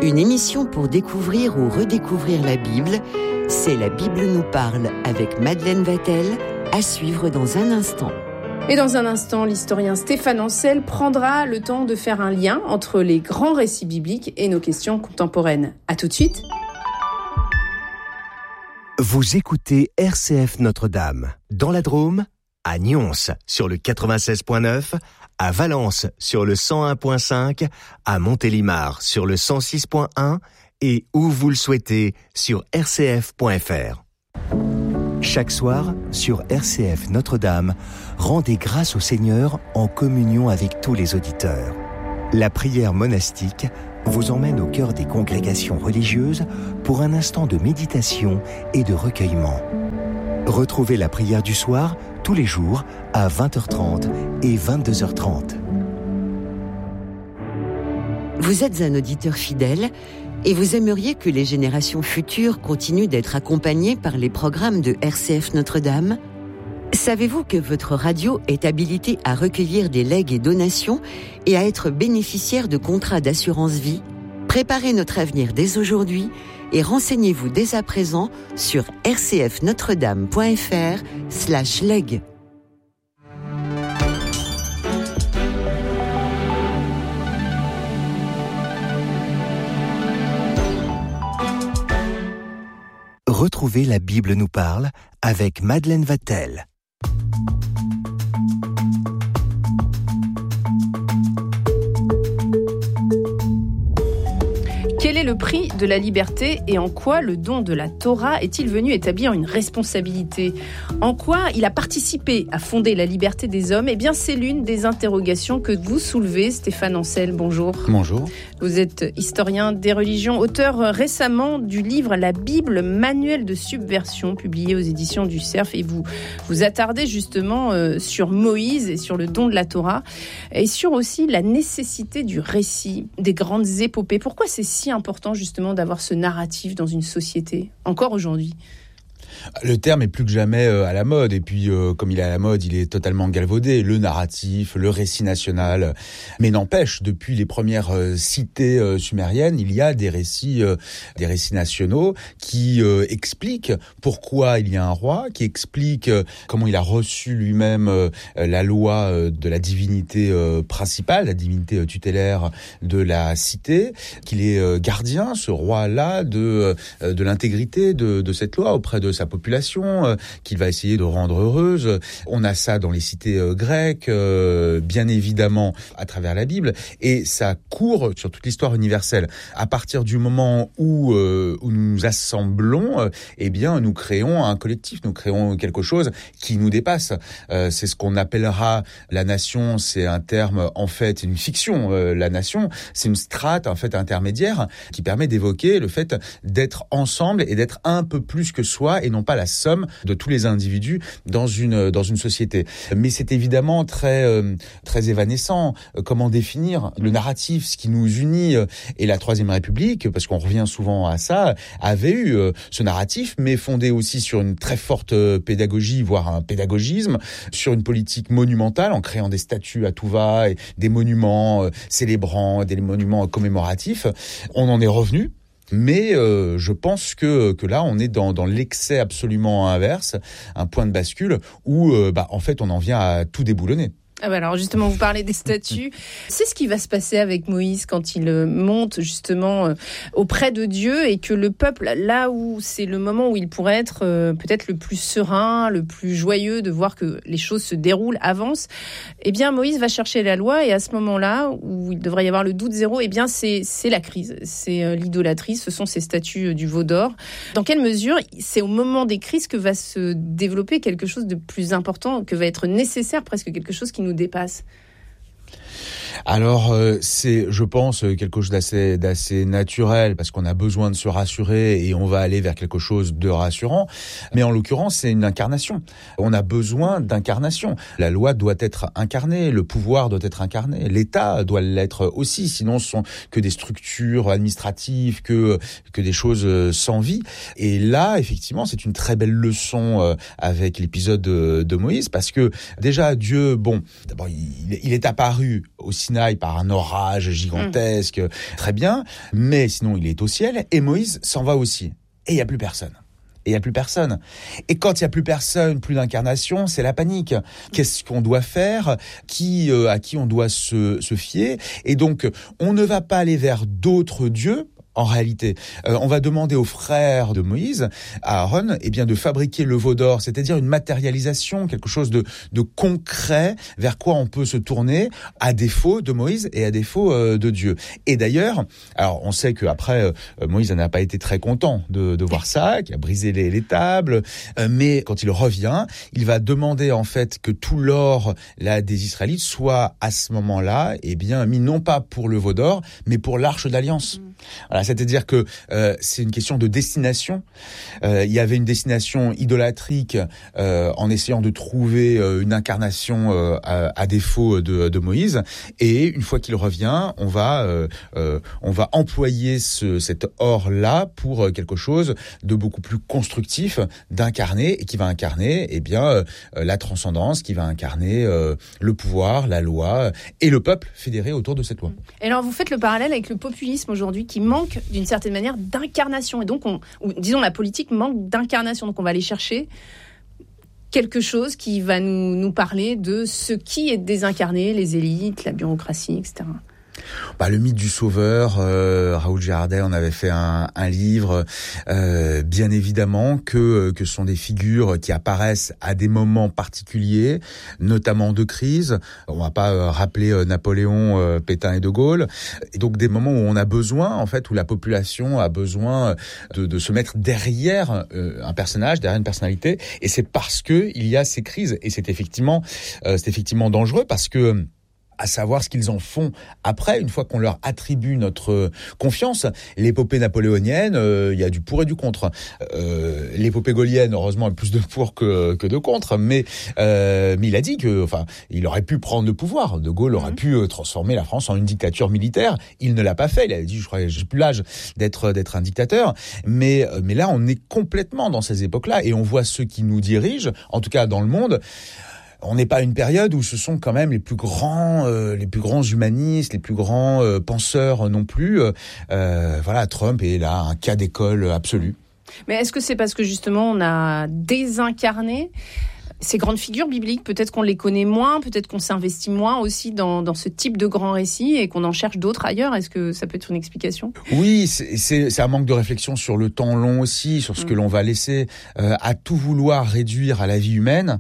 Une émission pour découvrir ou redécouvrir la Bible, c'est La Bible nous parle avec Madeleine Wattel, à suivre dans un instant. Et dans un instant, l'historien Stéphane Ancel prendra le temps de faire un lien entre les grands récits bibliques et nos questions contemporaines. À tout de suite. Vous écoutez RCF Notre-Dame, dans la Drôme, à Nyons sur le 96.9, à Valence sur le 101.5, à Montélimar sur le 106.1 et où vous le souhaitez sur rcf.fr. Chaque soir, sur RCF Notre-Dame, rendez grâce au Seigneur en communion avec tous les auditeurs. La prière monastique vous emmène au cœur des congrégations religieuses pour un instant de méditation et de recueillement. Retrouvez la prière du soir tous les jours à 20h30 et 22h30. Vous êtes un auditeur fidèle et vous aimeriez que les générations futures continuent d'être accompagnées par les programmes de RCF Notre-Dame ? Savez-vous que votre radio est habilitée à recueillir des legs et donations et à être bénéficiaire de contrats d'assurance vie ? Préparez notre avenir dès aujourd'hui et renseignez-vous dès à présent sur rcfnotredame.fr/leg. Retrouvez La Bible nous parle avec Madeleine Wattel. Quel est le prix de la liberté et en quoi le don de la Torah est-il venu établir une responsabilité ? En quoi il a participé à fonder la liberté des hommes ? Eh bien, c'est l'une des interrogations que vous soulevez, Stéphane Ancel. Bonjour. Bonjour. Vous êtes historien des religions, auteur récemment du livre La Bible, manuel de subversion, publié aux éditions du Cerf. Et vous vous attardez justement sur Moïse et sur le don de la Torah et sur aussi la nécessité du récit, des grandes épopées. Pourquoi c'est si important justement d'avoir ce narratif dans une société, encore aujourd'hui ? Le terme est plus que jamais à la mode, et puis comme il est à la mode, il est totalement galvaudé, le narratif, le récit national. Mais n'empêche, depuis les premières cités sumériennes, il y a des récits nationaux qui expliquent pourquoi il y a un roi, qui expliquent comment il a reçu lui-même la loi de la divinité principale, la divinité tutélaire de la cité, qu'il est gardien, ce roi-là, de l'intégrité de cette loi auprès de sa population, qu'il va essayer de rendre heureuse. On a ça dans les cités grecques, bien évidemment à travers la Bible, et ça court sur toute l'histoire universelle. À partir du moment où nous assemblons, eh bien nous créons un collectif, nous créons quelque chose qui nous dépasse. C'est ce qu'on appellera la nation. C'est un terme, en fait, une fiction. La nation, c'est une strate, en fait, intermédiaire qui permet d'évoquer le fait d'être ensemble et d'être un peu plus que soi et non pas la somme de tous les individus dans une société. Mais c'est évidemment très évanescent. Comment définir le narratif, ce qui nous unit? Et la Troisième République, parce qu'on revient souvent à ça, avait eu ce narratif, mais fondé aussi sur une très forte pédagogie, voire un pédagogisme, sur une politique monumentale, en créant des statues à tout va, et des monuments célébrants, des monuments commémoratifs. On en est revenu. Mais je pense que là, on est dans l'excès absolument inverse, un point de bascule où, en fait, on en vient à tout déboulonner. Ah bah alors justement, vous parlez des statues. C'est ce qui va se passer avec Moïse quand il monte justement auprès de Dieu et que le peuple, là où c'est le moment où il pourrait être peut-être le plus serein, le plus joyeux de voir que les choses se déroulent, avancent, eh bien Moïse va chercher la loi et à ce moment-là où il devrait y avoir le doute zéro, eh bien c'est la crise, c'est l'idolâtrie, ce sont ces statues du veau d'or. Dans quelle mesure c'est au moment des crises que va se développer quelque chose de plus important, que va être nécessaire, presque quelque chose qui nous dépasse? Alors, c'est, je pense, quelque chose d'assez naturel, parce qu'on a besoin de se rassurer et on va aller vers quelque chose de rassurant. Mais en l'occurrence, c'est une incarnation. On a besoin d'incarnation. La loi doit être incarnée, le pouvoir doit être incarné, l'État doit l'être aussi, sinon ce sont que des structures administratives, que des choses sans vie. Et là, effectivement, c'est une très belle leçon avec l'épisode de Moïse, parce que déjà, Dieu, d'abord, il est apparu aussi Sinaï par un orage gigantesque, très bien, mais sinon il est au ciel, et Moïse s'en va aussi. Et il n'y a plus personne. Et Et quand il n'y a plus personne, plus d'incarnation, c'est la panique. Qu'est-ce qu'on doit faire ? À qui on doit se fier ? Et donc, on ne va pas aller vers d'autres dieux. En réalité, on va demander aux frères de Moïse, à Aaron, de fabriquer le veau d'or, c'est-à-dire une matérialisation, quelque chose de concret vers quoi on peut se tourner à défaut de Moïse et à défaut de Dieu. Et d'ailleurs, alors on sait qu'après, Moïse n'a pas été très content de voir ça, qui a brisé les tables, mais quand il revient, il va demander en fait que tout l'or là des Israélites soit à ce moment-là, mis non pas pour le veau d'or, mais pour l'arche d'alliance. Voilà, c'est-à-dire que c'est une question de destination. Il y avait une destination idolâtrique en essayant de trouver une incarnation à défaut de Moïse. Et une fois qu'il revient, on va employer cet or-là pour quelque chose de beaucoup plus constructif, d'incarner, et qui va incarner la transcendance, qui va incarner le pouvoir, la loi et le peuple fédéré autour de cette loi. Et alors vous faites le parallèle avec le populisme aujourd'hui, qui manque d'une certaine manière d'incarnation. Et donc, disons, la politique manque d'incarnation. Donc, on va aller chercher quelque chose qui va nous parler de ce qui est désincarné, les élites, la bureaucratie, etc. Le mythe du sauveur, Raoul Girardet en avait fait un livre, bien évidemment que ce sont des figures qui apparaissent à des moments particuliers, notamment de crise. On va pas rappeler Napoléon, Pétain et De Gaulle, et donc des moments où on a besoin, en fait, où la population a besoin de se mettre derrière un personnage, derrière une personnalité, et c'est parce que il y a ces crises, et c'est effectivement dangereux parce que à savoir ce qu'ils en font après, une fois qu'on leur attribue notre confiance. L'épopée napoléonienne, il y a du pour et du contre. L'épopée gaullienne, heureusement, a plus de pour que de contre, mais il a dit il aurait pu prendre le pouvoir. De Gaulle aurait pu transformer la France en une dictature militaire. Il ne l'a pas fait. Il a dit, je crois, j'ai plus l'âge d'être un dictateur. Mais là, on est complètement dans ces époques-là, et on voit ceux qui nous dirigent, en tout cas dans le monde. On n'est pas à une période où ce sont quand même les plus grands humanistes, les plus grands penseurs non plus. Trump est là un cas d'école absolu. Mais est-ce que c'est parce que justement on a désincarné ces grandes figures bibliques? Peut-être qu'on les connaît moins, peut-être qu'on s'investit moins aussi dans ce type de grands récits et qu'on en cherche d'autres ailleurs. Est-ce que ça peut être une explication? Oui, c'est un manque de réflexion sur le temps long aussi, sur ce que l'on va laisser. À tout vouloir réduire à la vie humaine,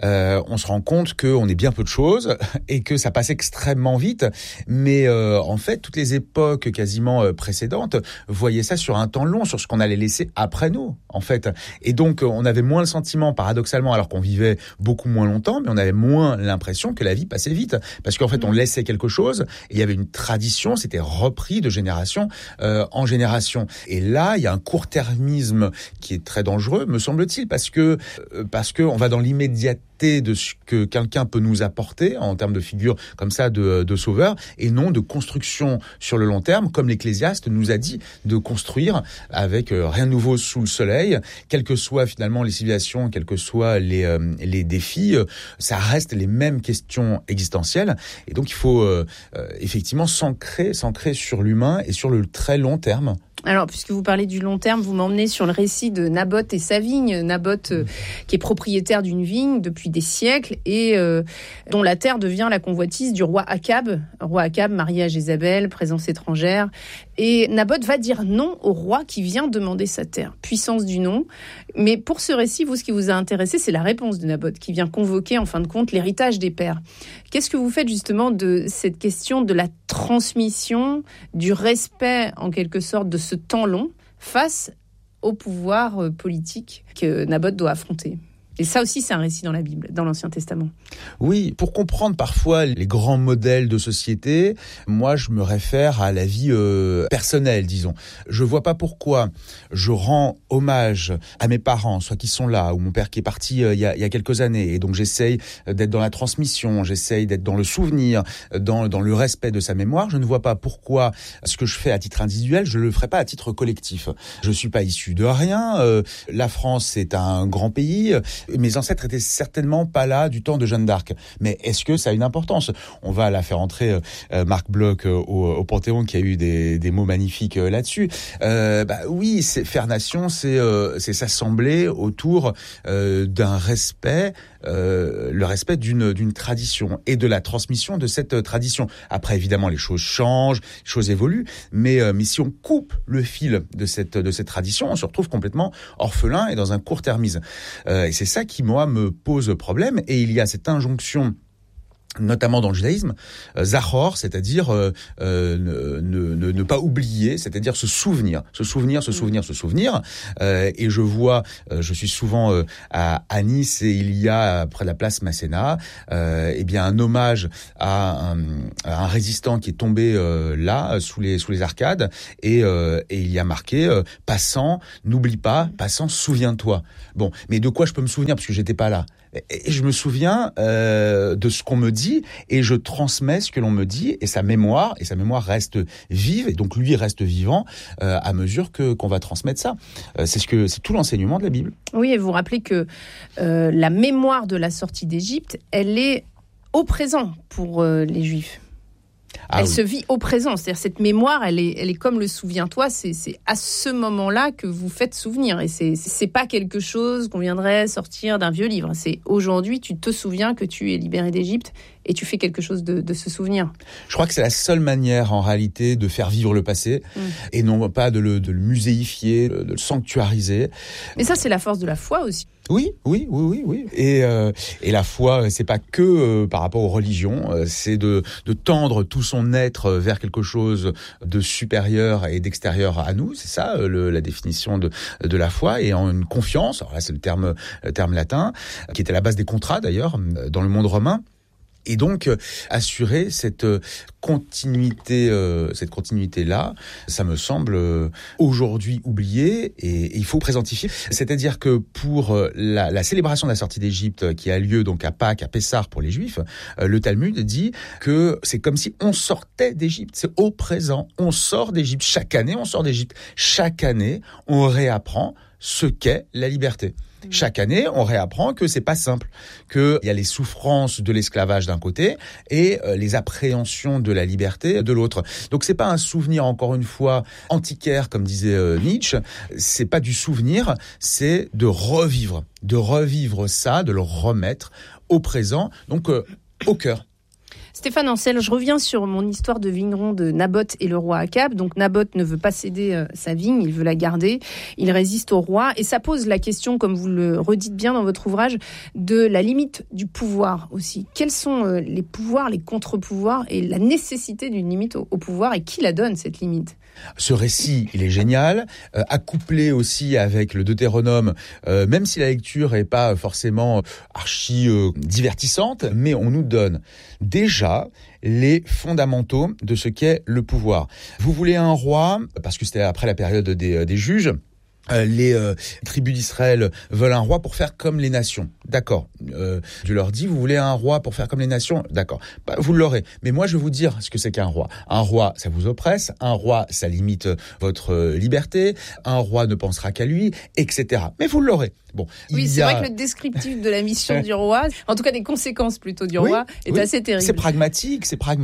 on se rend compte qu'on est bien peu de choses et que ça passe extrêmement vite. Mais en fait, toutes les époques quasiment précédentes voyaient ça sur un temps long, sur ce qu'on allait laisser après nous, en fait. Et donc, on avait moins le sentiment, paradoxalement, alors qu'on vivait beaucoup moins longtemps, mais on avait moins l'impression que la vie passait vite, parce qu'en fait on laissait quelque chose et il y avait une tradition, c'était repris de génération en génération. Et là il y a un court-termisme qui est très dangereux, me semble-t-il, parce que on va dans l'immédiateté de ce que quelqu'un peut nous apporter en termes de figure comme ça de sauveur, et non de construction sur le long terme, comme l'Ecclésiaste nous a dit de construire avec rien de nouveau sous le soleil, quelles que soient finalement les civilisations, quels que soient les défis, ça reste les mêmes questions existentielles, et donc il faut effectivement s'ancrer sur l'humain et sur le très long terme. Alors, puisque vous parlez du long terme, vous m'emmenez sur le récit de Naboth et sa vigne. Naboth, qui est propriétaire d'une vigne depuis des siècles et dont la terre devient la convoitise du roi Akab. Roi Akab, marié à Jézabel, présence étrangère. Et Naboth va dire non au roi qui vient demander sa terre. Puissance du non. Mais pour ce récit, vous, ce qui vous a intéressé, c'est la réponse de Naboth, qui vient convoquer, en fin de compte, l'héritage des pères. Qu'est-ce que vous faites justement de cette question de la transmission, du respect, en quelque sorte, de ce temps long face au pouvoir politique que Naboth doit affronter? Et ça aussi, c'est un récit dans la Bible, dans l'Ancien Testament. Oui, pour comprendre parfois les grands modèles de société, moi, je me réfère à la vie personnelle, disons. Je vois pas pourquoi je rends hommage à mes parents, soit qui sont là, ou mon père qui est parti il y a quelques années. Et donc, j'essaye d'être dans la transmission, j'essaye d'être dans le souvenir, dans le respect de sa mémoire. Je ne vois pas pourquoi ce que je fais à titre individuel, je le ferai pas à titre collectif. Je suis pas issu de rien. La France, c'est un grand pays. Mes ancêtres étaient certainement pas là du temps de Jeanne d'Arc. Mais est-ce que ça a une importance ? On va la faire entrer Marc Bloch au Panthéon, qui a eu des mots magnifiques là-dessus. Oui, c'est faire nation, c'est s'assembler autour d'un respect, le respect d'une tradition et de la transmission de cette tradition. Après, évidemment, les choses changent, les choses évoluent, mais si on coupe le fil de cette tradition, on se retrouve complètement orphelin et dans un court-termisme. Et c'est ça qui, moi, me pose problème. Et il y a cette injonction, notamment dans le judaïsme, zachor, c'est-à-dire ne pas oublier, c'est-à-dire se souvenir. Et je vois, je suis souvent à Nice, et il y a près de la place Masséna, un hommage à un résistant qui est tombé là sous les arcades, et il y a marqué passant, n'oublie pas, passant, souviens-toi. Bon, mais de quoi je peux me souvenir parce que j'étais pas là? Et je me souviens de ce qu'on me dit, et je transmets ce que l'on me dit, et sa mémoire reste vive, et donc lui reste vivant à mesure qu'on va transmettre ça. C'est tout l'enseignement de la Bible. Oui, et vous rappelez que la mémoire de la sortie d'Égypte, elle est au présent pour les Juifs. Elle se vit au présent, c'est-à-dire cette mémoire, elle est comme le souviens-toi, c'est à ce moment-là que vous faites souvenir, et c'est pas quelque chose qu'on viendrait sortir d'un vieux livre, c'est aujourd'hui tu te souviens que tu es libéré d'Égypte et tu fais quelque chose de ce souvenir. Je crois que c'est la seule manière en réalité de faire vivre le passé, et non pas de le muséifier, de le sanctuariser. Mais ça, c'est la force de la foi aussi. Oui. Et la foi, c'est pas que par rapport aux religions, c'est de tendre tout son être vers quelque chose de supérieur et d'extérieur à nous. C'est ça la définition de la foi, et en une confiance. Alors là, c'est le terme latin qui était à la base des contrats d'ailleurs dans le monde romain. Et donc, assurer cette continuité-là, ça me semble aujourd'hui oublié, et il faut présentifier. C'est-à-dire que pour la célébration de la sortie d'Égypte qui a lieu donc à Pâques, à Pessah pour les Juifs, le Talmud dit que c'est comme si on sortait d'Égypte. C'est au présent, on sort d'Égypte. Chaque année, on sort d'Égypte. Chaque année, on réapprend ce qu'est la liberté. Chaque année, on réapprend que c'est pas simple, qu'il y a les souffrances de l'esclavage d'un côté et les appréhensions de la liberté de l'autre. Donc c'est pas un souvenir, encore une fois, antiquaire, comme disait Nietzsche. C'est pas du souvenir, c'est de revivre ça, de le remettre au présent, donc au cœur. Stéphane Ancel, je reviens sur mon histoire de vigneron de Naboth et le roi Akab. Donc Naboth ne veut pas céder sa vigne, il veut la garder. Il résiste au roi, et ça pose la question, comme vous le redites bien dans votre ouvrage, de la limite du pouvoir aussi. Quels sont les pouvoirs, les contre-pouvoirs, et la nécessité d'une limite au pouvoir, et qui la donne, cette limite ? Ce récit, il est génial, accouplé aussi avec le Deutéronome, même si la lecture est pas forcément archi divertissante, mais on nous donne déjà les fondamentaux de ce qu'est le pouvoir. Vous voulez un roi, parce que c'était après la période des juges, les tribus d'Israël veulent un roi pour faire comme les nations. D'accord. Je leur dis, vous voulez un roi pour faire comme les nations ? D'accord. Vous l'aurez. Mais moi, je vais vous dire ce que c'est qu'un roi. Un roi, ça vous oppresse. Un roi, ça limite votre liberté. Un roi ne pensera qu'à lui, etc. Mais vous l'aurez. Bon. Oui, c'est vrai que le descriptif de la mission du roi, en tout cas des conséquences plutôt du roi, est assez terrible. C'est pragmatique.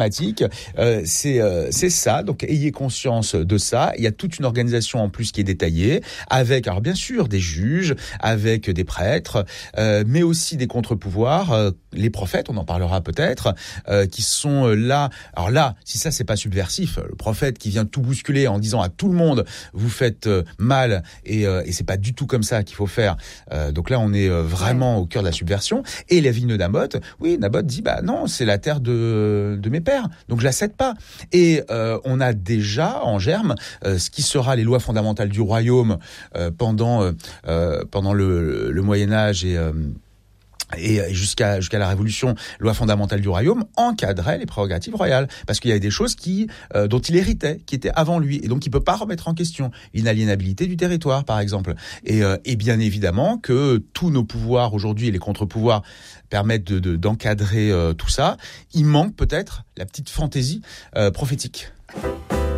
C'est ça. Donc, ayez conscience de ça. Il y a toute une organisation en plus qui est détaillée, avec, alors bien sûr, des juges, avec des prêtres, mais aussi des contre-pouvoirs, les prophètes, on en parlera peut-être, qui sont là. Alors là, si ça c'est pas subversif, le prophète qui vient tout bousculer en disant à tout le monde, vous faites mal, et c'est pas du tout comme ça qu'il faut faire. Donc là, on est vraiment au cœur de la subversion. Et la vigne de Naboth, oui, Naboth dit, non, c'est la terre de mes pères, donc je la cède pas. Et on a déjà en germe ce qui sera les lois fondamentales du royaume pendant le Moyen-Âge et jusqu'à la Révolution, loi fondamentale du royaume encadrait les prérogatives royales, parce qu'il y avait des choses dont il héritait, qui étaient avant lui, et donc il peut pas remettre en question l'inaliénabilité du territoire, par exemple. Et bien évidemment que tous nos pouvoirs aujourd'hui et les contre-pouvoirs permettent d'encadrer tout ça. Il manque peut-être la petite fantaisie prophétique.